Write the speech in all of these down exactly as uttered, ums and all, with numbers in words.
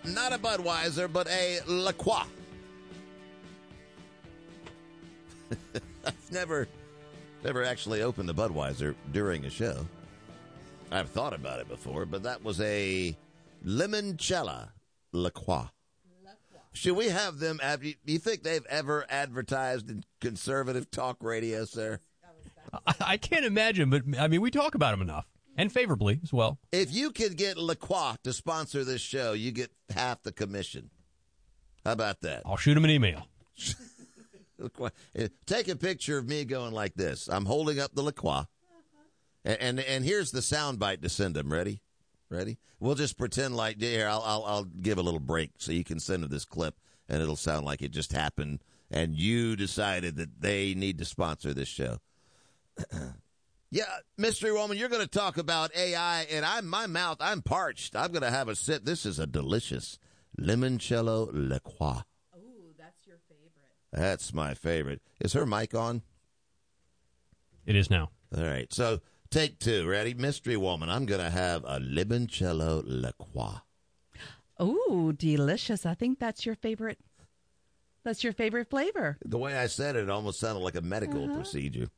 not a Budweiser, but a La Croix. I've never, never actually opened a Budweiser during a show. I've thought about it before, but that was a limoncello La Croix. Should we have them? Do you think they've ever advertised in conservative talk radio, sir? I, I can't imagine, but I mean, we talk about them enough, and favorably as well. If you could get La Croix to sponsor this show, you get half the commission. How about that? I'll shoot them an email. Take a picture of me going like this. I'm holding up the La Croix, and, and and here's the soundbite to send them. Ready? Ready? We'll just pretend like, here, I'll, I'll I'll give a little break so you can send them this clip, and it'll sound like it just happened, and you decided that they need to sponsor this show. Yeah, Mystery Woman, you're going to talk about A I, and I'm my mouth, I'm parched. I'm going to have a sip. This is a delicious limoncello La Croix. Oh, that's your favorite. That's my favorite. Is her mic on? It is now. All right, so... Take two. Ready? Mystery Woman, I'm going to have a limoncello La Croix. Oh, delicious. I think that's your favorite. That's your favorite flavor. The way I said it, it almost sounded like a medical uh-huh. procedure.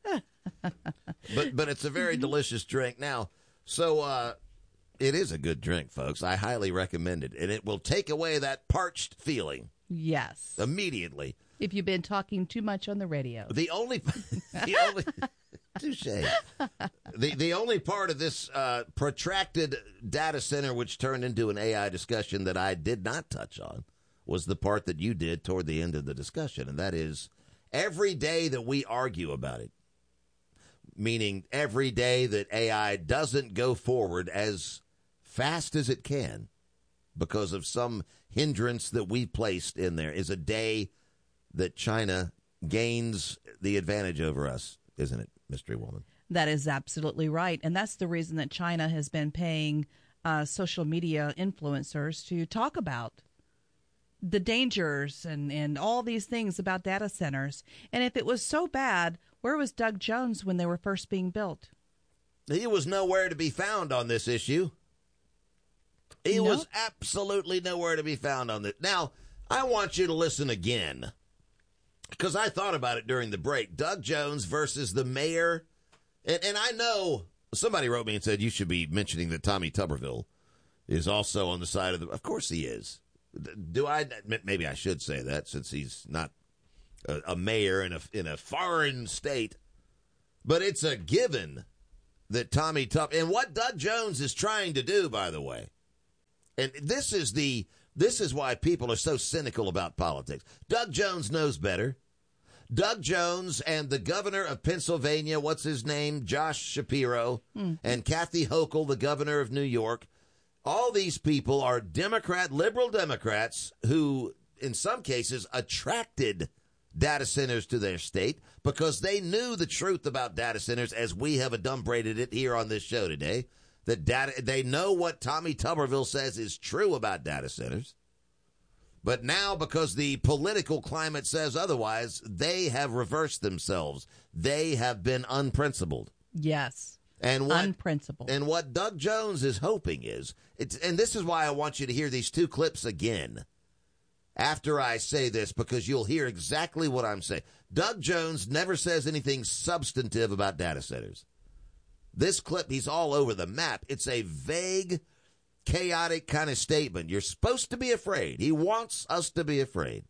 but but it's a very delicious drink. Now, so uh, it is a good drink, folks. I highly recommend it. And it will take away that parched feeling. Yes. Immediately. If you've been talking too much on the radio. The only... The only Touche. The the only part of this uh, protracted data center, which turned into an A I discussion that I did not touch on, was the part that you did toward the end of the discussion, and that is every day that we argue about it, meaning every day that A I doesn't go forward as fast as it can because of some hindrance that we placed in there, is a day that China gains the advantage over us, isn't it? Mystery Woman. That is absolutely right. And that's the reason that China has been paying uh, social media influencers to talk about the dangers and, and all these things about data centers. And if it was so bad, where was Doug Jones when they were first being built? He was nowhere to be found on this issue. He nope. was absolutely nowhere to be found on this. Now, I want you to listen again, because I thought about it during the break. Doug Jones versus the mayor. And, and I know somebody wrote me and said you should be mentioning that Tommy Tuberville is also on the side of the... Of course he is. Do I? Maybe I should say that since he's not a, a mayor in a, in a foreign state. But it's a given that Tommy Tub... And what Doug Jones is trying to do, by the way, and this is the... This is why people are so cynical about politics. Doug Jones knows better. Doug Jones and the governor of Pennsylvania, what's his name, Josh Shapiro, mm. and Kathy Hochul, the governor of New York, all these people are Democrat, liberal Democrats who, in some cases, attracted data centers to their state because they knew the truth about data centers as we have adumbrated it here on this show today. The data, they know what Tommy Tuberville says is true about data centers. But now, because the political climate says otherwise, they have reversed themselves. They have been unprincipled. Yes. And what, unprincipled. And what Doug Jones is hoping is, it's, and this is why I want you to hear these two clips again after I say this, because you'll hear exactly what I'm saying. Doug Jones never says anything substantive about data centers. This clip, he's all over the map. It's a vague, chaotic kind of statement. You're supposed to be afraid. He wants us to be afraid.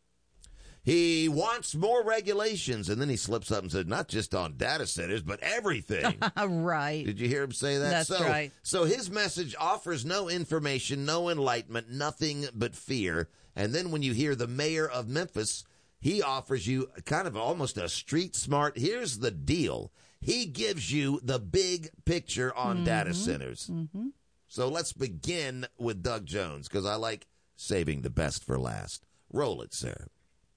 He wants more regulations. And then he slips up and said, not just on data centers, but everything. Right. Did you hear him say that? That's so, right. So his message offers no information, no enlightenment, nothing but fear. And then when you hear the mayor of Memphis, he offers you kind of almost a street smart. Here's the deal. He gives you the big picture on mm-hmm. data centers. Mm-hmm. So let's begin with Doug Jones, because I like saving the best for last. Roll it, sir.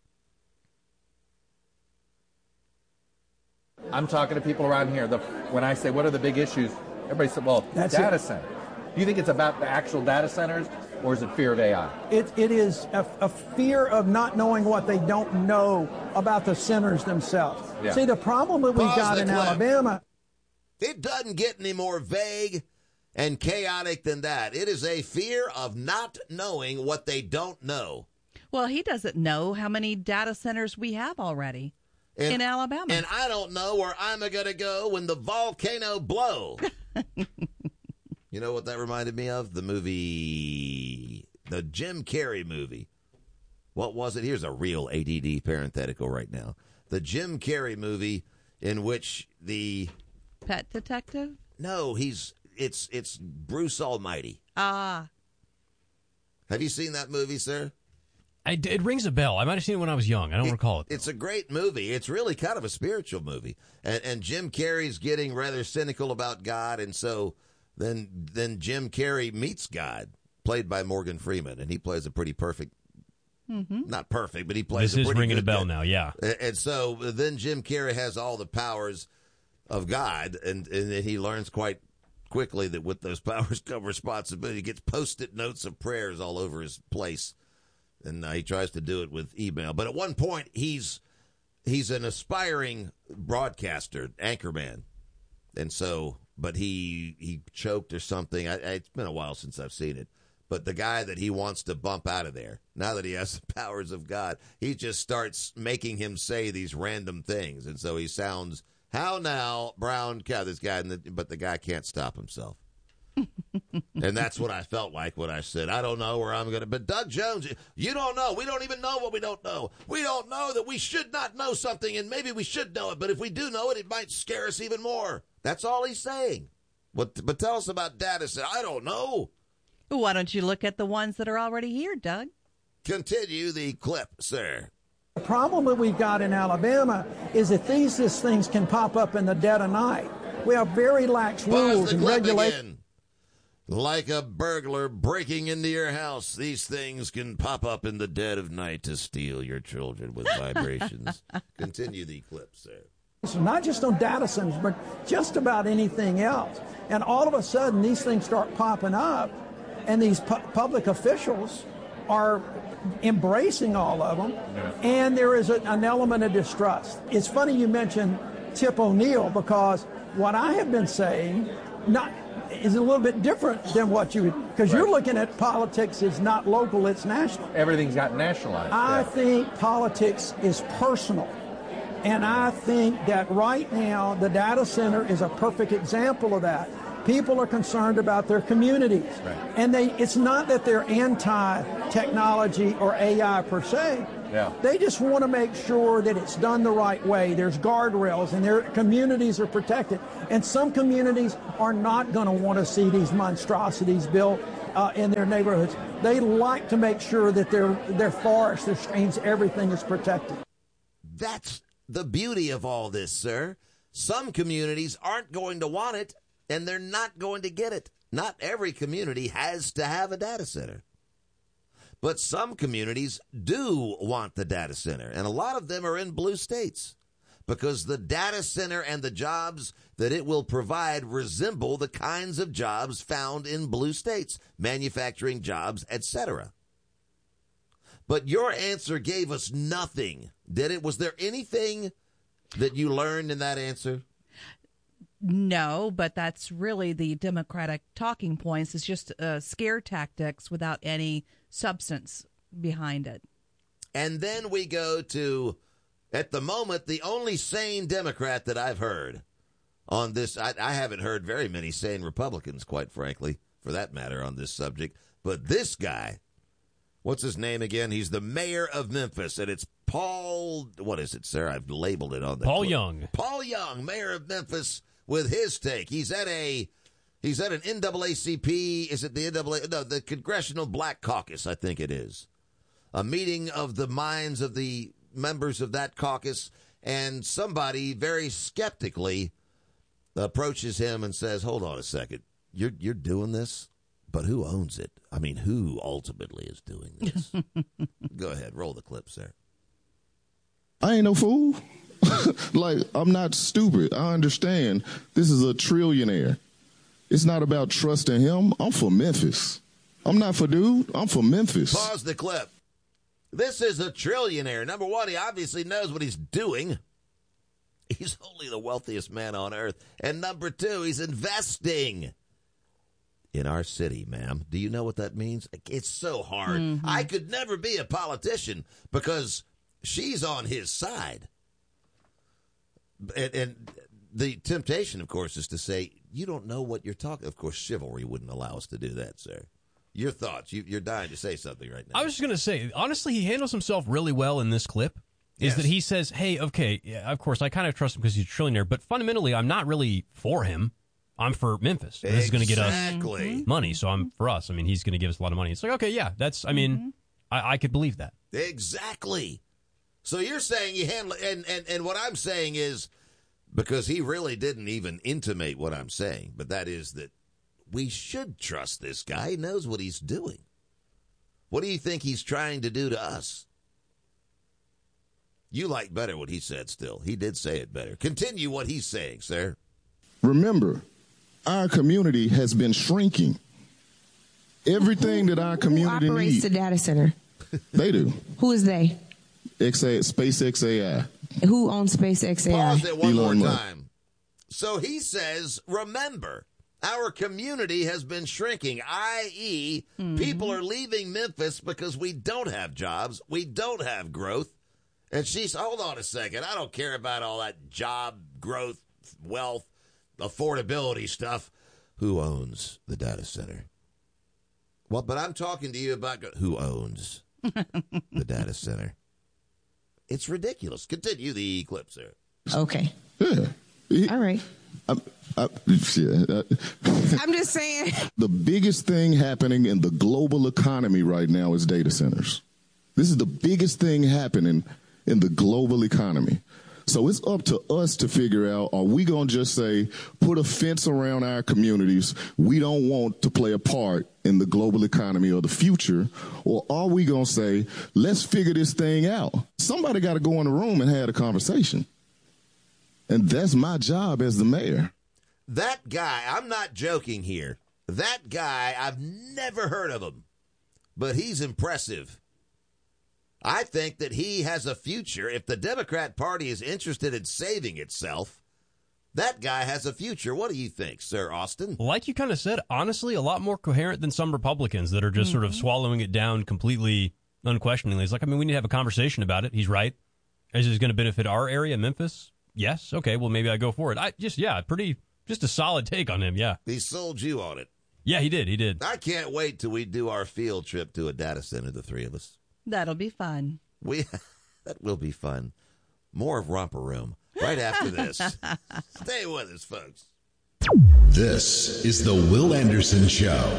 I'm talking to people around here. The, when I say, what are the big issues? Everybody said, well, That's data it. center. Do you think it's about the actual data centers, or is it fear of A I? It, it is a, a fear of not knowing what they don't know about the centers themselves. Yeah. See, the problem that we've Pause got the in clip. Alabama... It doesn't get any more vague. and chaotic than that. It is a fear of not knowing what they don't know. Well, he doesn't know how many data centers we have already and, in Alabama. And I don't know where I'm going to go when the volcano blow. You know what that reminded me of? The movie, the Jim Carrey movie. What was it? Here's a real A D D parenthetical right now. The Jim Carrey movie in which the... Pet Detective? No, he's it's it's Bruce Almighty. Ah. Have you seen that movie, sir? I, it rings a bell. I might have seen it when I was young. I don't it, recall it. Though. It's a great movie. It's really kind of a spiritual movie. And, and Jim Carrey's getting rather cynical about God, and so then then Jim Carrey meets God, played by Morgan Freeman, and he plays a pretty perfect, mm-hmm. not perfect, but he plays this a is pretty ringing good a bell God. now, yeah. And, and so then Jim Carrey has all the powers of God, and, and he learns quite quickly that with those powers come responsibility. He gets Post-it notes of prayers all over his place, and uh, he tries to do it with email. But at one point, he's he's an aspiring broadcaster, anchorman, and so, but he he choked or something. I, I, it's been a while since I've seen it. But the guy that he wants to bump out of there, now that he has the powers of God, he just starts making him say these random things, and so he sounds... How now, brown cow, this guy, but the guy can't stop himself. And that's what I felt like when I said, I don't know where I'm going to, but Doug Jones, you don't know. We don't even know what we don't know. We don't know that we should not know something, and maybe we should know it, but if we do know it, it might scare us even more. That's all he's saying. But, but tell us about data set. I don't know. Why don't you look at the ones that are already here, Doug? Continue the clip, sir. The problem that we've got in Alabama is that these, these things can pop up in the dead of night. We have very lax rules and regulations. Like a burglar breaking into your house, these things can pop up in the dead of night to steal your children with vibrations. Continue the clip, sir. So not just on data centers, but just about anything else. And all of a sudden, these things start popping up, and these pu- public officials are embracing all of them, and there is a, an element of distrust. It's funny you mentioned Tip O'Neill, because what I have been saying not is a little bit different than what you would, because right. You're looking at politics is not local, it's national. Everything's got nationalized. I yeah. think politics is personal, and I think that right now the data center is a perfect example of that. People are concerned about their communities. Right. And they it's not that they're anti-technology or A I per se. Yeah. They just want to make sure that it's done the right way. There's guardrails and their communities are protected. And some communities are not going to want to see these monstrosities built uh, in their neighborhoods. They like to make sure that their, their forests, their streams, everything is protected. That's the beauty of all this, sir. Some communities aren't going to want it, and they're not going to get it. Not every community has to have a data center. But some communities do want the data center, and a lot of them are in blue states because the data center and the jobs that it will provide resemble the kinds of jobs found in blue states, manufacturing jobs, et cetera. But your answer gave us nothing, did it? Was there anything that you learned in that answer? No, but that's really the Democratic talking points. It's just uh, scare tactics without any substance behind it. And then we go to, at the moment, the only sane Democrat that I've heard on this. I, I haven't heard very many sane Republicans, quite frankly, for that matter, on this subject. But this guy, what's his name again? He's the mayor of Memphis, and it's Paul, what is it, sir? I've labeled it on the Paul clip. Young. Paul Young, mayor of Memphis, with his take. He's at a he's at an N double A C P. Is it the N double A? No, the Congressional Black Caucus, I think it is. A meeting of the minds of the members of that caucus, and somebody very skeptically approaches him and says, "Hold on a second. You're you're doing this, but who owns it? I mean, who ultimately is doing this?" Go ahead, roll the clip, sir. I ain't no fool. Like, I'm not stupid. I understand this is a trillionaire. It's not about trusting him. I'm for Memphis. I'm not for dude. I'm for Memphis. Pause the clip. This is a trillionaire. Number one, he obviously knows what he's doing. He's only the wealthiest man on earth. And number two, he's investing. in our city, ma'am. Do you know what that means? It's so hard. Mm-hmm. I could never be a politician because she's on his side. And, and the temptation, of course, is to say, you don't know what you're talking. Of course, chivalry wouldn't allow us to do that, sir. Your thoughts. You, you're dying to say something right now. I was just going to say, honestly, he handles himself really well in this clip. Is yes. that he says, hey, okay, yeah, of course, I kind of trust him because he's a trillionaire, but fundamentally, I'm not really for him. I'm for Memphis. Exactly. This is going to get us money, so I'm for us. I mean, he's going to give us a lot of money. It's like, okay, yeah, that's, I mean, mm-hmm. I, I could believe that. Exactly. So you're saying you handle, and, and, and what I'm saying is, because he really didn't even intimate what I'm saying, but that is that we should trust this guy. He knows what he's doing. What do you think he's trying to do to us? You like better what he said still. He did say it better. Continue what he's saying, sir. Remember, our community has been shrinking. Everything who, that our community who operates needs. the data center? They do. Who is they? X A, SpaceX A I. Who owns SpaceX A I? Pause it one Elon more Musk. time. So he says, remember, our community has been shrinking, that is, mm-hmm. people are leaving Memphis because we don't have jobs, we don't have growth. And she's, hold on a second, I don't care about all that job growth, wealth, affordability stuff. Who owns the data center? Well, but I'm talking to you about who owns the data center. It's ridiculous. Continue the clip, sir. Okay. Yeah. All right. I, I, yeah. I'm just saying. The biggest thing happening in the global economy right now is data centers. This is the biggest thing happening in the global economy. So it's up to us to figure out, are we going to just say, put a fence around our communities, we don't want to play a part in the global economy or the future, or are we going to say, let's figure this thing out? Somebody got to go in the room and have a conversation. And that's my job as the mayor. That guy, I'm not joking here. That guy, I've never heard of him, but he's impressive. I think that he has a future. If the Democrat Party is interested in saving itself, that guy has a future. What do you think, Sir Austin? Like you kind of said, honestly, a lot more coherent than some Republicans that are just mm-hmm. sort of swallowing it down completely unquestioningly. It's like, I mean, we need to have a conversation about it. He's right. Is this going to benefit our area, Memphis? Yes. Okay, well, maybe I go for it. I just, yeah, pretty, just a solid take on him, yeah. He sold you on it. Yeah, he did, he did. I can't wait till we do our field trip to a data center, the three of us. That'll be fun. We That will be fun. More of Romper Room right after this. Stay with us, folks. This is the Will Anderson Show.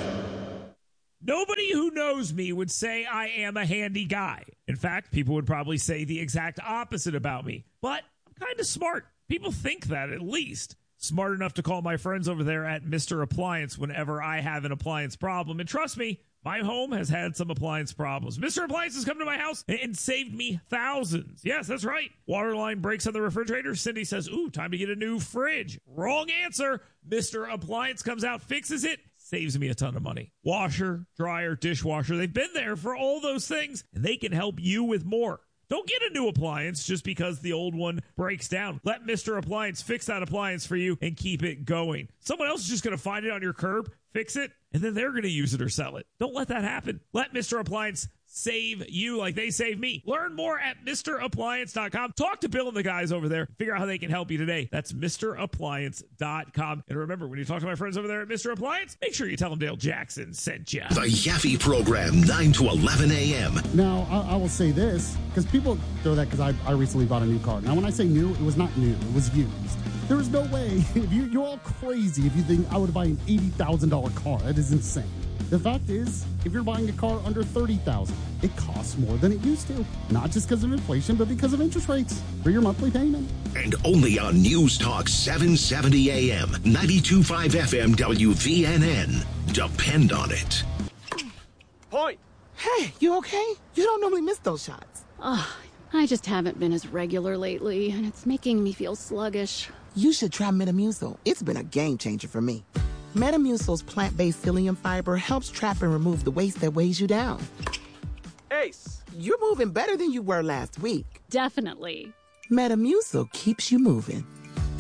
Nobody who knows me would say I am a handy guy. In fact, people would probably say the exact opposite about me. But I'm kind of smart. People think that, at least. Smart enough to call my friends over there at Mister Appliance whenever I have an appliance problem. And trust me, my home has had some appliance problems. Mister Appliance has come to my house and saved me thousands. Yes, that's right. Water line breaks on the refrigerator. Cindy says, ooh, time to get a new fridge. Wrong answer. Mister Appliance comes out, fixes it, saves me a ton of money. Washer, dryer, dishwasher, they've been there for all those things, and they can help you with more. Don't get a new appliance just because the old one breaks down. Let Mister Appliance fix that appliance for you and keep it going. Someone else is just going to find it on your curb, fix it, and then they're going to use it or sell it. Don't let that happen. Let Mister Appliance save you like they save me. Learn more at Mister Appliance dot com. Talk to Bill and the guys over there. Figure out how they can help you today. That's Mister Appliance dot com. And remember, when you talk to my friends over there at Mister Appliance, make sure you tell them Dale Jackson sent you. The Yaffe Program, nine to eleven a.m. Now, I, I will say this, because people throw that because I, I recently bought a new car. Now, when I say new, it was not new. It was used. There is no way. If you, you're all crazy if you think I would buy an eighty thousand dollars car. That is insane. The fact is, if you're buying a car under thirty thousand dollars, it costs more than it used to. Not just because of inflation, but because of interest rates for your monthly payment. And only on News Talk seven seventy A M, ninety-two point five F M W V N N. Depend on it. Point. Hey, you okay? You don't normally miss those shots. Ugh, I just haven't been as regular lately, and it's making me feel sluggish. You should try Metamucil. It's been a game changer for me. Metamucil's plant-based psyllium fiber helps trap and remove the waste that weighs you down. Ace, you're moving better than you were last week. Definitely. Metamucil keeps you moving.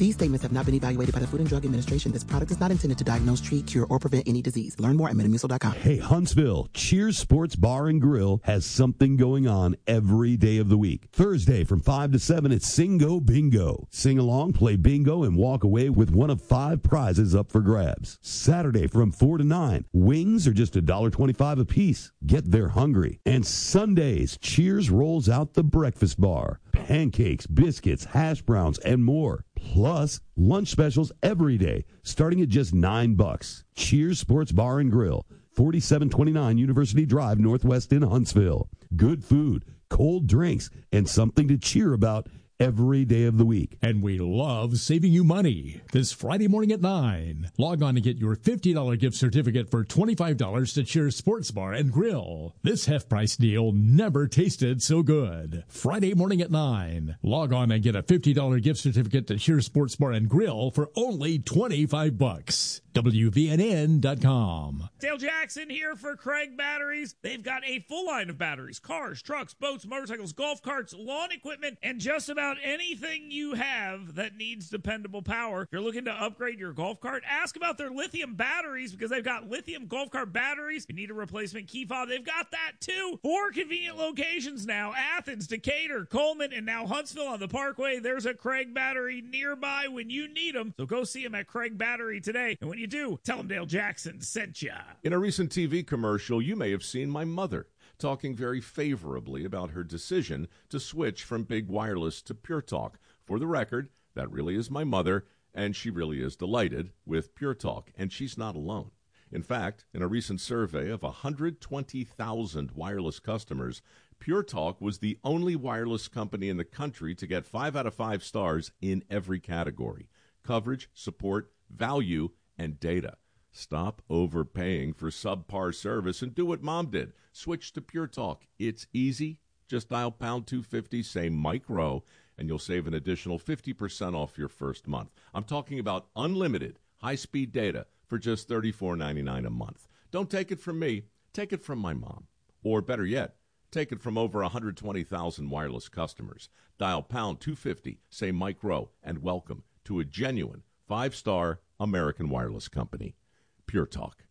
These statements have not been evaluated by the Food and Drug Administration. This product is not intended to diagnose, treat, cure, or prevent any disease. Learn more at metamucil dot com. Hey, Huntsville, Cheers Sports Bar and Grill has something going on every day of the week. Thursday from five to seven, it's Singo Bingo. Sing along, play bingo, and walk away with one of five prizes up for grabs. Saturday from four to nine, wings are just one dollar twenty-five a piece. Get there hungry. And Sundays, Cheers rolls out the breakfast bar. Pancakes, biscuits, hash browns, and more. Plus, lunch specials every day, starting at just nine bucks. Cheers Sports Bar and Grill, forty-seven twenty-nine University Drive, Northwest in Huntsville. Good food, cold drinks, and something to cheer about every day of the week. And we love saving you money. This Friday morning at nine, log on to get your fifty dollars gift certificate for twenty-five dollars to Cheers Sports Bar and Grill. This half-price deal never tasted so good. Friday morning at nine, log on and get a fifty dollars gift certificate to Cheers Sports Bar and Grill for only twenty-five bucks. W V N N dot com. Dale Jackson here for Craig Batteries. They've got a full line of batteries, cars, trucks, boats, motorcycles, golf carts, lawn equipment, and just about anything you have that needs dependable power. If you're looking to upgrade your golf cart, ask about their lithium batteries because they've got lithium golf cart batteries. If you need a replacement key fob, they've got that too. Four convenient locations now: Athens, Decatur, Coleman, and now Huntsville on the Parkway. There's a Craig Battery nearby when you need them. So go see them at Craig Battery today. And when you do, tell them Dale Jackson sent ya. In a recent T V commercial, you may have seen my mother talking very favorably about her decision to switch from Big Wireless to Pure Talk. For the record, that really is my mother, and she really is delighted with Pure Talk, and she's not alone. In fact, in a recent survey of one hundred twenty thousand wireless customers, Pure Talk was the only wireless company in the country to get five out of five stars in every category: coverage, support, value, and data. Stop overpaying for subpar service and do what Mom did. Switch to Pure Talk. It's easy. Just dial pound two fifty, say Mike Rowe, and you'll save an additional fifty percent off your first month. I'm talking about unlimited high-speed data for just thirty-four ninety-nine a month. Don't take it from me. Take it from my mom. Or better yet, take it from over one hundred twenty thousand wireless customers. Dial pound two fifty, say Mike Rowe, and welcome to a genuine five-star American wireless company. Pure Talk.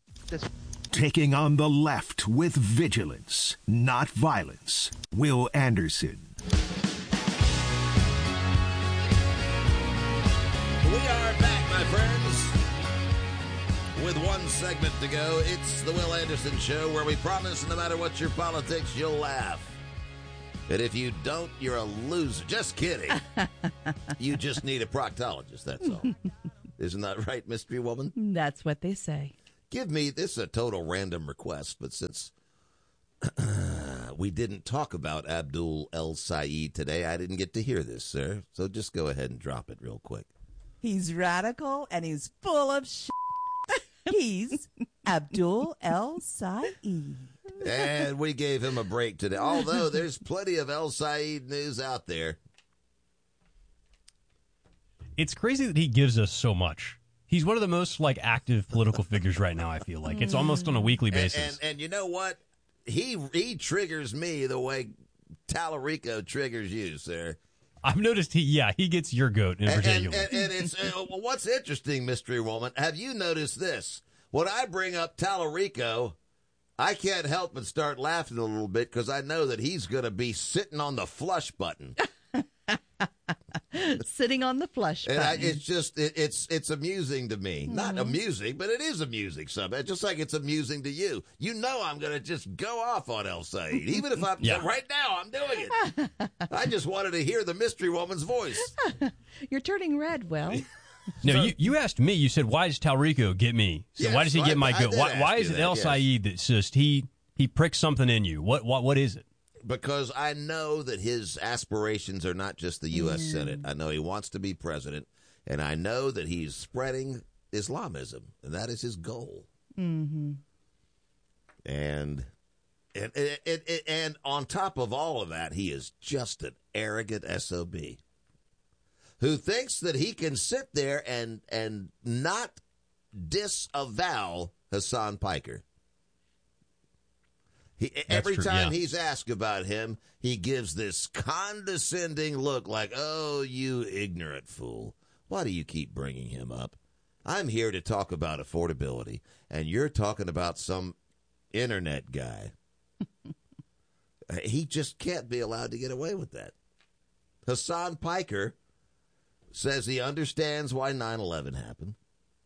Taking on the left with vigilance, not violence. Will Anderson. We are back, my friends, with one segment to go. It's the Will Anderson Show, where we promise no matter what your politics, you'll laugh. And if you don't, you're a loser. Just kidding. You just need a proctologist, that's all. Isn't that right, Mystery Woman? That's what they say. Give me, this is a total random request, but since we didn't talk about Abdul El-Sayed today, I didn't get to hear this, sir. So just go ahead and drop it real quick. He's radical and he's full of shit. He's Abdul El-Sayed. And we gave him a break today, although there's plenty of El-Sayed news out there. It's crazy that he gives us so much. He's one of the most like active political figures right now, I feel like. It's almost on a weekly basis. And, and, and you know what? He he triggers me the way Tallarico triggers you, sir. I've noticed he, yeah, he gets your goat in and, particular. And, and, and it's uh, well, what's interesting, Mystery Woman, have you noticed this? When I bring up Tallarico, I can't help but start laughing a little bit because I know that he's going to be sitting on the flush button. Sitting on the flush button. And I, it's just, it, it's it's amusing to me. Mm-hmm. Not amusing, but it is amusing, something. Just like it's amusing to you. You know I'm going to just go off on El-Sayed. Even if I'm, yeah. right now I'm doing it. I just wanted to hear the Mystery Woman's voice. You're turning red, Will. No, so, you, you asked me, you said, why does Tallarico get me? So yes, why does he I, get my I goat? Why, why is it El-Sayed yes. that's just, he, he pricks something in you? What, what What is it? Because I know that his aspirations are not just the U S Mm. Senate. I know he wants to be president, and I know that he's spreading Islamism, and that is his goal. Mm-hmm. And, and, and, and, and on top of all of that, he is just an arrogant S O B who thinks that he can sit there and, and not disavow Hassan Piker. He, every true, time yeah. he's asked about him, he gives this condescending look like, oh, you ignorant fool. Why do you keep bringing him up? I'm here to talk about affordability, and you're talking about some internet guy. He just can't be allowed to get away with that. Hassan Piker says he understands why nine eleven happened,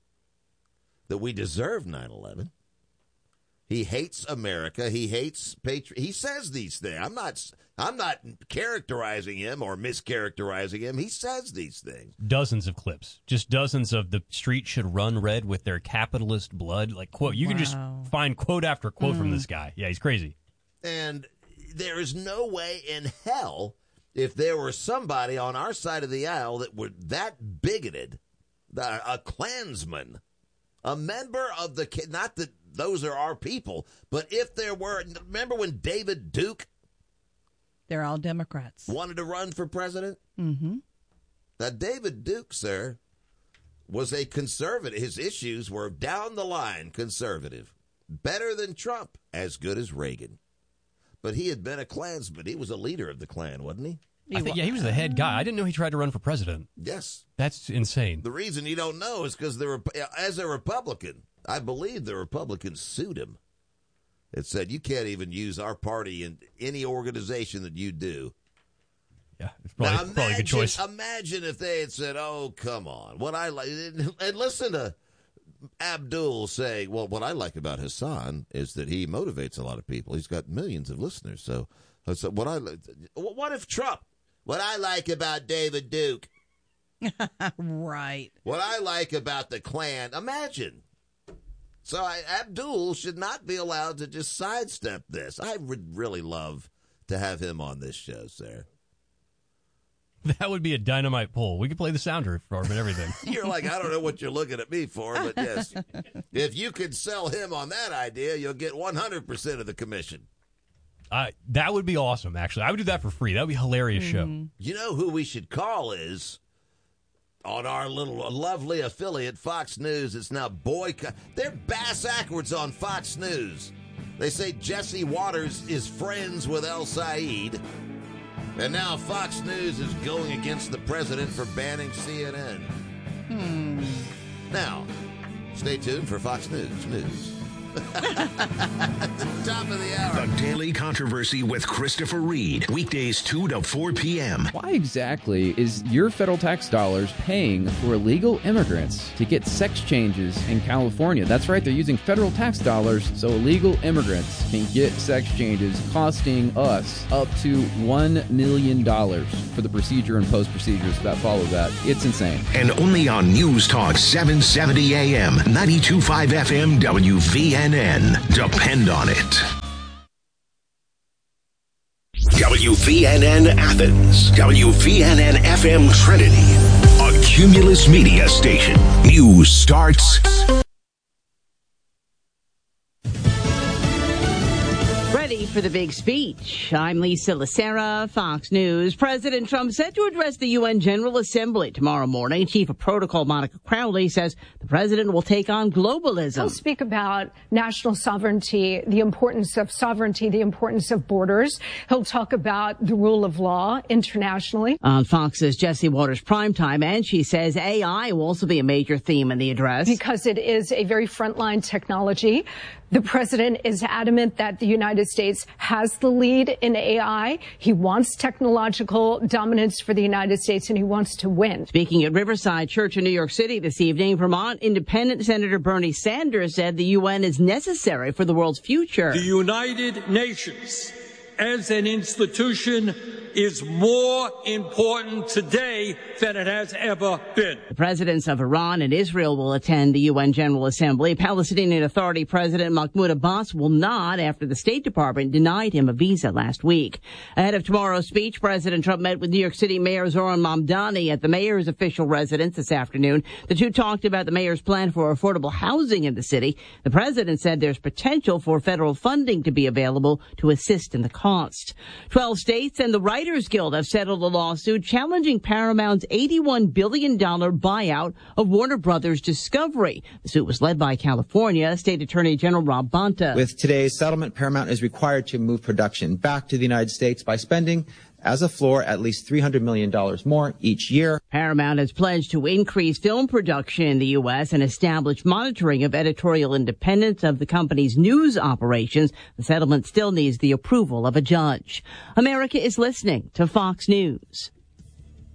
that we deserve nine eleven. He hates America. He hates patri- He says these things. I'm not. I'm not characterizing him or mischaracterizing him. He says these things. Dozens of clips, just dozens of the street should run red with their capitalist blood. Like quote, you wow. can just find quote after quote mm. from this guy. Yeah, he's crazy. And there is no way in hell, if there were somebody on our side of the aisle that were that bigoted, a Klansman, a member of the, not that those are our people, but if there were, remember when David Duke, they're all Democrats, wanted to run for president? Mm-hmm. Now, David Duke, sir, was a conservative. His issues were down the line conservative. Better than Trump, as good as Reagan. But he had been a Klansman. He was a leader of the Klan, wasn't he? I think, yeah, he was the head guy. I didn't know he tried to run for president. Yes. That's insane. The reason you don't know is because as a Republican, I believe the Republicans sued him. It said, you can't even use our party in any organization that you do. Yeah, it's probably, now, imagine, probably a good choice. Imagine if they had said, oh, come on. What I like, and listen to Abdul saying, well, what I like about Hassan is that he motivates a lot of people. He's got millions of listeners. So, so what I what if Trump? What I like about David Duke. Right. What I like about the Klan. Imagine. So I, Abdul should not be allowed to just sidestep this. I would really love to have him on this show, sir. That would be a dynamite poll. We could play the sounder for him and everything. You're like, I don't know what you're looking at me for, but yes. If you could sell him on that idea, you'll get one hundred percent of the commission. Uh, that would be awesome, actually. I would do that for free. That would be a hilarious mm. show. You know who we should call is on our little lovely affiliate, Fox News. It's now boycott. They're bass backwards on Fox News. They say Jesse Waters is friends with El Said. And now Fox News is going against the president for banning C N N. Hmm. Now, stay tuned for Fox News News. Top of the hour. The Daily Controversy with Christopher Reed. Weekdays two to four p.m. Why exactly is your federal tax dollars paying for illegal immigrants to get sex changes in California? That's right, they're using federal tax dollars so illegal immigrants can get sex changes, costing us up to one million dollars for the procedure and post-procedures that follow that. It's insane. And only on News Talk seven seventy A M, ninety-two point five F M W V N. Depend on it. W V N N Athens. W V N N F M Trinity. A Cumulus Media station. News starts. Ready for the big speech. I'm Lisa Lacera, Fox News. President Trump set to address the U N General Assembly tomorrow morning. Chief of Protocol Monica Crowley says the president will take on globalism. He'll speak about national sovereignty, the importance of sovereignty, the importance of borders. He'll talk about the rule of law internationally. On Fox's Jesse Waters Primetime, and she says A I will also be a major theme in the address. Because it is a very frontline technology. The president is adamant that the United States has the lead in A I. He wants technological dominance for the United States, and he wants to win. Speaking at Riverside Church in New York City this evening, Vermont Independent Senator Bernie Sanders said the U N is necessary for the world's future. The United Nations as an institution is more important today than it has ever been. The presidents of Iran and Israel will attend the U N General Assembly. Palestinian Authority President Mahmoud Abbas will not after the State Department denied him a visa last week. Ahead of tomorrow's speech, President Trump met with New York City Mayor Zohran Mamdani at the mayor's official residence this afternoon. The two talked about the mayor's plan for affordable housing in the city. The president said there's potential for federal funding to be available to assist in the cost. Twelve states and the Writers Guild have settled a lawsuit challenging Paramount's eighty-one billion dollars buyout of Warner Brothers Discovery. The suit was led by California State Attorney General Rob Bonta. With today's settlement, Paramount is required to move production back to the United States by spending, as a floor, at least three hundred million dollars more each year. Paramount has pledged to increase film production in the U S and establish monitoring of editorial independence of the company's news operations. The settlement still needs the approval of a judge. America is listening to Fox News.